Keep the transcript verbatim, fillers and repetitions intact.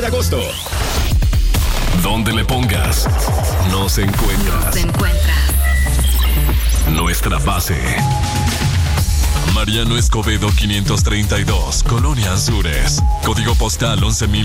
de agosto. Donde le pongas, nos encuentras. Nos encuentras. Nuestra base. Mariano Escobedo quinientos treinta y dos, Colonia Anzures. Código postal once mil